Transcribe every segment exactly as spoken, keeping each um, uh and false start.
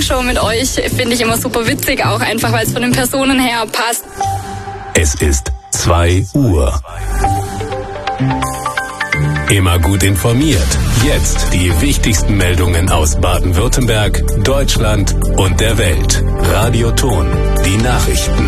Morgenshow mit euch finde ich immer super witzig, auch einfach, weil es von den Personen her passt. Es ist zwei Uhr. Immer gut informiert. Jetzt die wichtigsten Meldungen aus Baden-Württemberg, Deutschland und der Welt. Radio Ton, die Nachrichten.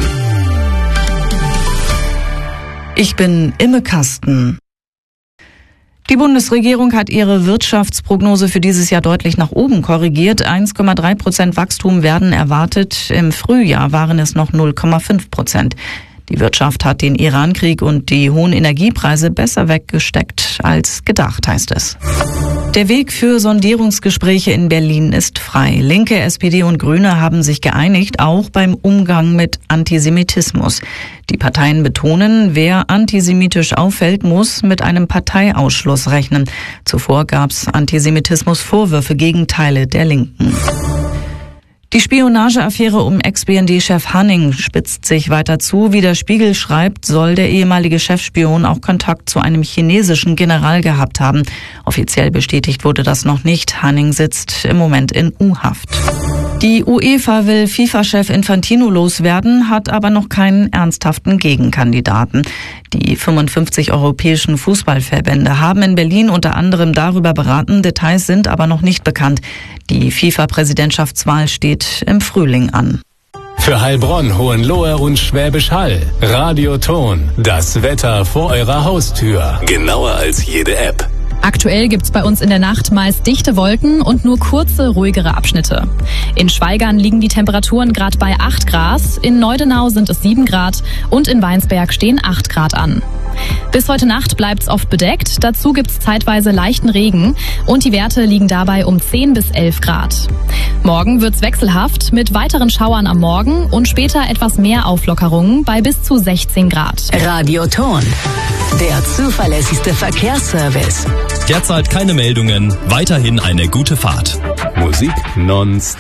Ich bin Imme Kasten. Die Bundesregierung hat ihre Wirtschaftsprognose für dieses Jahr deutlich nach oben korrigiert. eins Komma drei Prozent Wachstum werden erwartet. Im Frühjahr waren es noch null Komma fünf Prozent. Die Wirtschaft hat den Iran-Krieg und die hohen Energiepreise besser weggesteckt als gedacht, heißt es. Der Weg für Sondierungsgespräche in Berlin ist frei. Linke, S P D und Grüne haben sich geeinigt, auch beim Umgang mit Antisemitismus. Die Parteien betonen, wer antisemitisch auffällt, muss mit einem Parteiausschluss rechnen. Zuvor gab es Antisemitismusvorwürfe gegen Teile der Linken. Die Spionageaffäre um Ex-B N D-Chef Hanning spitzt sich weiter zu. Wie der Spiegel schreibt, soll der ehemalige Chefspion auch Kontakt zu einem chinesischen General gehabt haben. Offiziell bestätigt wurde das noch nicht. Hanning sitzt im Moment in U-Haft. Die UEFA will FIFA-Chef Infantino loswerden, hat aber noch keinen ernsthaften Gegenkandidaten. Die fünfundfünfzig europäischen Fußballverbände haben in Berlin unter anderem darüber beraten, Details sind aber noch nicht bekannt. Die FIFA-Präsidentschaftswahl steht im Frühling an. Für Heilbronn, Hohenlohe und Schwäbisch Hall. Radio Ton, das Wetter vor eurer Haustür. Genauer als jede App. Aktuell gibt's bei uns in der Nacht meist dichte Wolken und nur kurze, ruhigere Abschnitte. In Schweigern liegen die Temperaturen gerade bei acht Grad, in Neudenau sind es sieben Grad und in Weinsberg stehen acht Grad an. Bis heute Nacht bleibt's oft bedeckt, dazu gibt's zeitweise leichten Regen und die Werte liegen dabei um zehn bis elf Grad. Morgen wird's wechselhaft mit weiteren Schauern am Morgen und später etwas mehr Auflockerungen bei bis zu sechzehn Grad. Radio Ton, der zuverlässigste Verkehrsservice. Derzeit keine Meldungen, weiterhin eine gute Fahrt. Musik nonstop.